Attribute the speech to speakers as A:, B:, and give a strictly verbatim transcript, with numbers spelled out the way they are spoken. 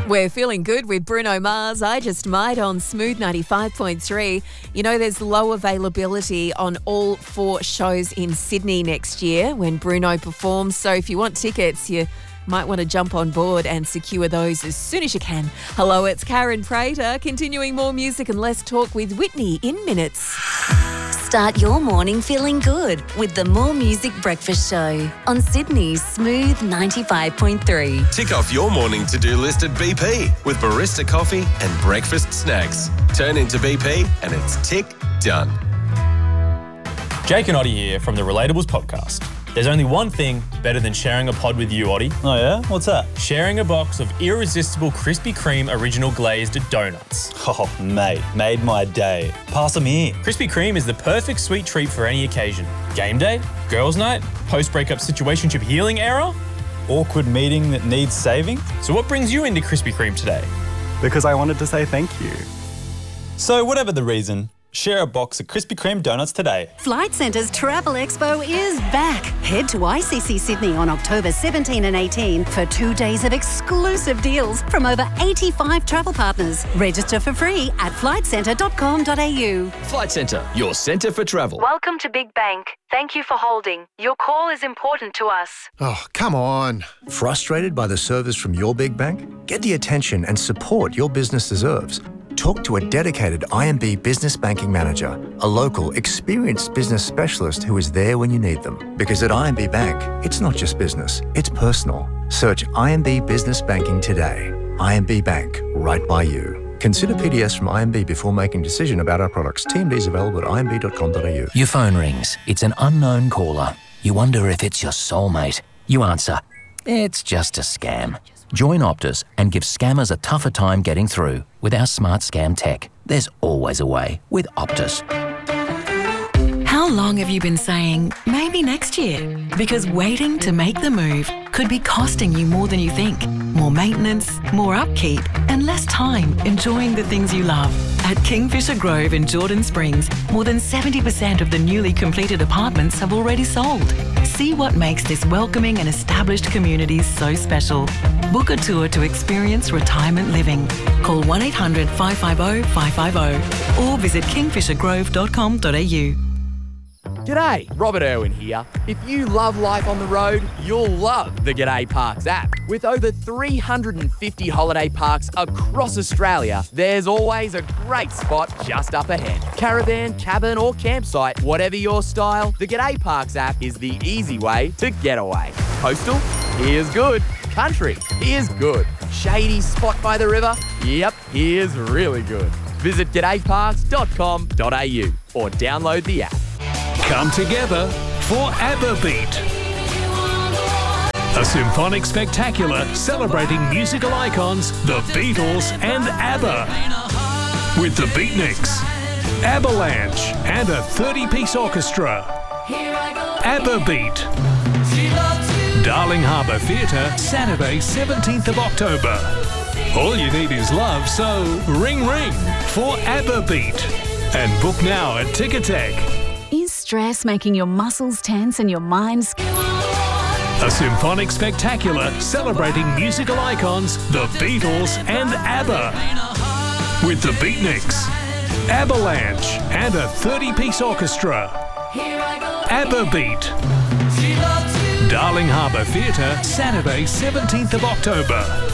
A: We're feeling good with Bruno Mars, I Just Might on Smooth ninety-five point three. You know, there's low availability on all four shows in Sydney next year when Bruno performs. So if you want tickets, you might want to jump on board and secure those as soon as you can. Hello, it's Karen Prater, continuing more music and less talk with Whitney in minutes.
B: Start your morning feeling good with the More Music Breakfast Show on Sydney's Smooth ninety-five point three.
C: Tick off your morning to-do list at B P with barista coffee and breakfast snacks. Turn into B P and it's tick done.
D: Jake and Oddie here from the Relatables podcast. There's only one thing better than sharing a pod with you, Oddie.
E: Oh yeah? What's that?
D: Sharing a box of irresistible Krispy Kreme original glazed donuts.
E: Oh, mate, made my day. Pass them here.
D: Krispy Kreme is the perfect sweet treat for any occasion. Game day, girls' night, post-breakup situationship healing era.
E: Awkward meeting that needs saving?
D: So what brings you into Krispy Kreme today?
F: Because I wanted to say thank you.
E: So whatever the reason, share a box of Krispy Kreme donuts today.
G: Flight Centre's Travel Expo is back. Head to I C C Sydney on October seventeenth and eighteenth for two days of exclusive deals from over eighty-five travel partners. Register for free at flight centre dot com dot a u.
H: Flight Centre, your centre for travel.
I: Welcome to Big Bank. Thank you for holding. Your call is important to us.
J: Oh, come on. Frustrated by the service from your big bank? Get the attention and support your business deserves. Talk to a dedicated I M B Business Banking Manager, a local, experienced business specialist who is there when you need them. Because at I M B Bank, it's not just business, it's personal. Search I M B Business Banking today. I M B Bank, right by you. Consider P D S from I M B before making a decision about our products. T M Ds available at I M B dot com dot a u.
K: Your phone rings. It's an unknown caller. You wonder if it's your soulmate. You answer, it's just a scam. Join Optus and give scammers a tougher time getting through. With our smart scam tech, there's always a way with Optus.
L: How long have you been saying, maybe next year? Because waiting to make the move could be costing you more than you think. More maintenance, more upkeep, and less time enjoying the things you love. At Kingfisher Grove in Jordan Springs, more than seventy percent of the newly completed apartments have already sold. See what makes this welcoming and established community so special. Book a tour to experience retirement living. Call one eight hundred five five zero five five zero or visit kingfisher grove dot com dot a u.
M: G'day, Robert Irwin here. If you love life on the road, you'll love the G'day Parks app. With over three hundred fifty holiday parks across Australia, there's always a great spot just up ahead. Caravan, cabin or campsite, whatever your style, the G'day Parks app is the easy way to get away. Coastal? Here's good. Country? Here's good. Shady spot by the river? Yep, here's really good. Visit g'day parks dot com dot a u or download the app.
N: Come together for ABBA Beat, a symphonic spectacular celebrating musical icons, the Beatles and ABBA, with the Beatniks, Avalanche and a thirty-piece orchestra. ABBA Beat, Darling Harbour Theatre, Saturday seventeenth of October. All you need is love, so ring ring for ABBA Beat and book now at Ticketek.
O: Is stress making your muscles tense and your mind...
N: A symphonic spectacular celebrating musical icons, the Beatles and ABBA, with the Beatniks, Avalanche and a thirty-piece orchestra. ABBA Beat, Darling Harbour Theatre, Saturday seventeenth of October.